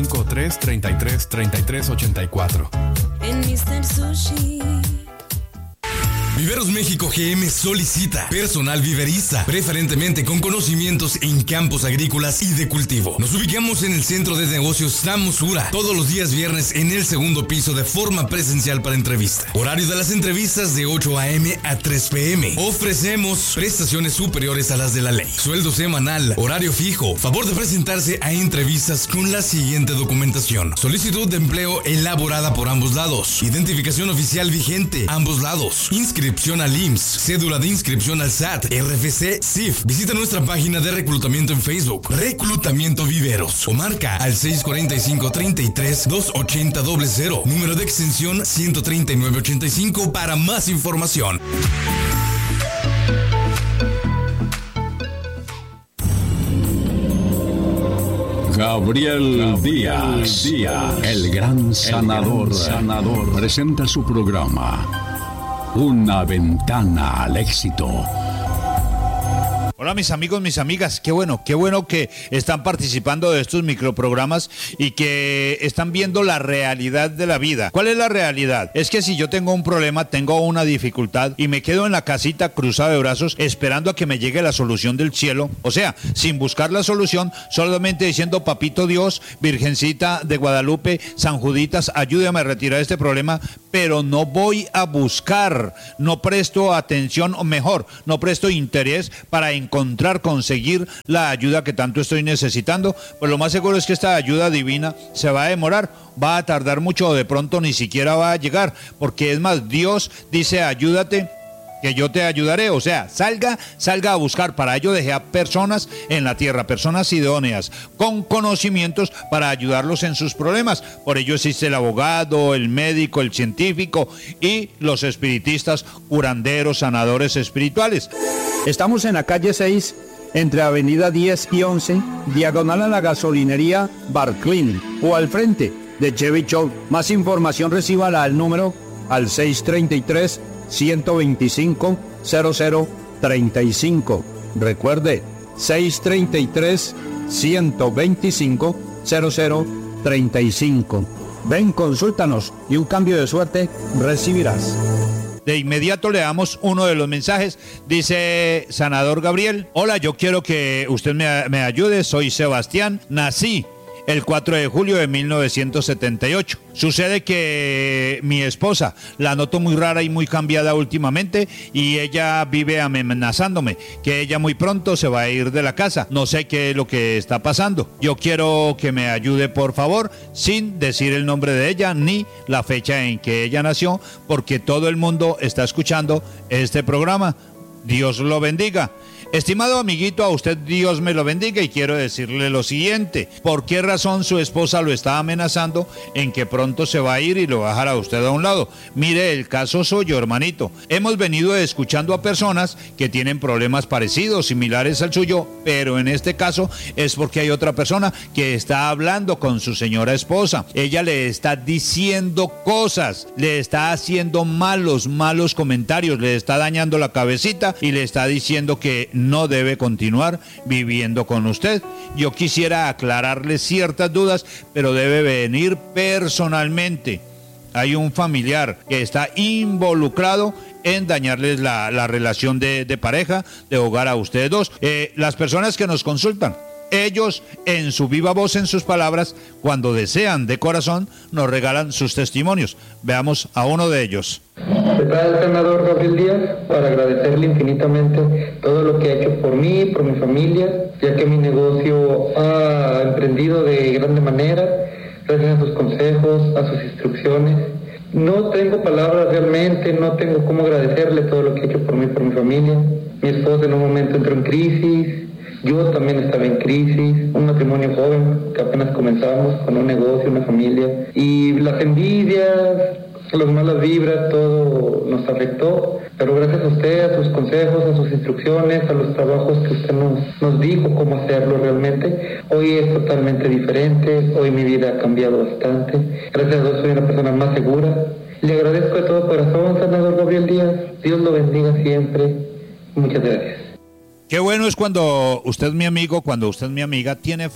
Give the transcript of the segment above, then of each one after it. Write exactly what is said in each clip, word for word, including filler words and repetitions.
cinco tres, treinta y tres, treinta y tres, ochenta y cuatro. En mister Sushi. Viveros México G M solicita personal viverista, preferentemente con conocimientos en campos agrícolas y de cultivo. Nos ubicamos en el centro de negocios Samosura, todos los días viernes en el segundo piso de forma presencial para entrevista. Horario de las entrevistas de ocho a.m. a tres p.m. Ofrecemos prestaciones superiores a las de la ley. Sueldo semanal, horario fijo. Favor de presentarse a entrevistas con la siguiente documentación: solicitud de empleo elaborada por ambos lados, identificación oficial vigente ambos lados, inscripción al I M S S, cédula de inscripción al S A T, R F C, S I F. Visita nuestra página de reclutamiento en Facebook, Reclutamiento Viveros, o marca al seis cuatro cinco, treinta y tres, doscientos ochenta, cero cero, número de extensión ciento treinta y nueve ochenta y cinco para más información. Gabriel, Gabriel Díaz, Díaz, el gran sanador, el gran sanador, presenta su programa Una Ventana al Éxito. Hola mis amigos, mis amigas, qué bueno, qué bueno que están participando de estos microprogramas y que están viendo la realidad de la vida. ¿Cuál es la realidad? Es que si yo tengo un problema, tengo una dificultad y me quedo en la casita cruzado de brazos esperando a que me llegue la solución del cielo, o sea, sin buscar la solución, solamente diciendo papito Dios, Virgencita de Guadalupe, San Juditas, ayúdame a retirar este problema, pero no voy a buscar, no presto atención, o mejor, no presto interés para encontrar, conseguir la ayuda que tanto estoy necesitando, pues lo más seguro es que esta ayuda divina se va a demorar, va a tardar mucho o de pronto ni siquiera va a llegar, porque es más, Dios dice ayúdate, que yo te ayudaré, o sea, salga, salga a buscar. Para ello dejé a personas en la tierra, personas idóneas, con conocimientos para ayudarlos en sus problemas. Por ello existe el abogado, el médico, el científico y los espiritistas, curanderos, sanadores espirituales. Estamos en la calle seis, entre avenida diez y once, diagonal a la gasolinería Barclin, o al frente de Chevy Show. Más información recíbala al número al seis treinta y tres, ciento veinticinco, cero cero treinta y cinco. Recuerde, seis treinta y tres, ciento veinticinco, cero cero treinta y cinco. Ven, consúltanos y un cambio de suerte recibirás. De inmediato le damos uno de los mensajes. Dice Sanador Gabriel: hola, yo quiero que usted me, me ayude, soy Sebastián, nací el cuatro de julio de mil novecientos setenta y ocho. Sucede que mi esposa la noto muy rara y muy cambiada últimamente y ella vive amenazándome que ella muy pronto se va a ir de la casa. No sé qué es lo que está pasando. Yo quiero que me ayude, por favor, sin decir el nombre de ella ni la fecha en que ella nació, porque todo el mundo está escuchando este programa. Dios lo bendiga. Estimado amiguito, a usted Dios me lo bendiga y quiero decirle lo siguiente: ¿por qué razón su esposa lo está amenazando en que pronto se va a ir y lo va a dejar a usted a un lado? Mire, el caso suyo, hermanito. Hemos venido escuchando a personas que tienen problemas parecidos, similares al suyo, pero en este caso es porque hay otra persona que está hablando con su señora esposa. Ella le está diciendo cosas, le está haciendo malos, malos comentarios, le está dañando la cabecita y le está diciendo que no debe continuar viviendo con usted. Yo quisiera aclararle ciertas dudas, pero debe venir personalmente. Hay un familiar que está involucrado en dañarles la, la relación de, de pareja, de hogar a ustedes dos. Eh, las personas que nos consultan, ellos en su viva voz, en sus palabras, cuando desean de corazón, nos regalan sus testimonios. Veamos a uno de ellos. ¿Qué tal, senador Gabriel Díaz? Para agradecerle infinitamente todo lo que ha hecho por mí, por mi familia, ya que mi negocio ha emprendido de grande manera, gracias a sus consejos, a sus instrucciones. No tengo palabras realmente, no tengo cómo agradecerle todo lo que ha hecho por mí, por mi familia. Mi esposa en un momento entró en crisis, yo también estaba en crisis, un matrimonio joven que apenas comenzamos con un negocio, una familia, y las envidias, las malas vibras, todo nos afectó, pero gracias a usted, a sus consejos, a sus instrucciones, a los trabajos que usted nos, nos dijo cómo hacerlo realmente, hoy es totalmente diferente, hoy mi vida ha cambiado bastante, gracias a Dios soy una persona más segura. Le agradezco de todo corazón, senador Gabriel Díaz, Dios lo bendiga siempre, muchas gracias. Qué bueno es cuando usted, mi amigo, cuando usted, mi amiga, tiene fe.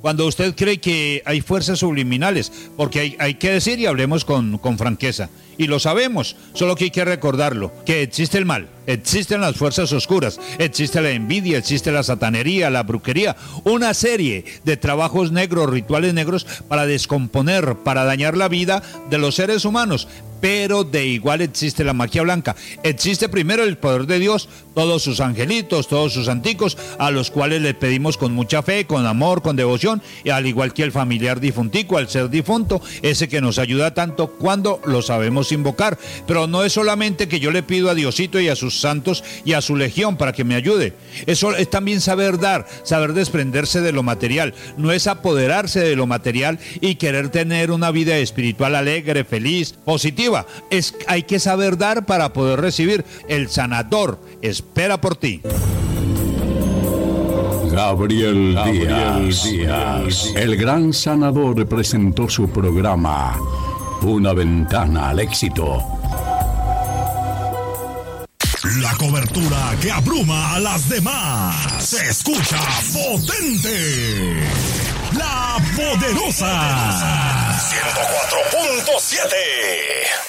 Cuando usted cree que hay fuerzas subliminales, porque hay, hay que decir y hablemos con, con franqueza. Y lo sabemos, solo que hay que recordarlo, que existe el mal, existen las fuerzas oscuras, existe la envidia, existe la satanería, la brujería, una serie de trabajos negros, rituales negros para descomponer, para dañar la vida de los seres humanos. Pero de igual existe la magia blanca. Existe primero el poder de Dios, todos sus angelitos, todos sus santicos, a los cuales le pedimos con mucha fe, con amor, con devoción, y al igual que el familiar difuntico, al ser difunto, ese que nos ayuda tanto cuando lo sabemos invocar. Pero no es solamente que yo le pido a Diosito y a sus santos y a su legión para que me ayude. Eso es también saber dar, saber desprenderse de lo material. No es apoderarse de lo material y querer tener una vida espiritual alegre, feliz, positiva. Es, hay que saber dar para poder recibir. El sanador espera por ti. Gabriel, Gabriel Díaz, Díaz, el gran sanador, presentó su programa Una Ventana al Éxito. La cobertura que abruma a las demás. Se escucha potente. La Poderosa. ciento cuatro punto siete.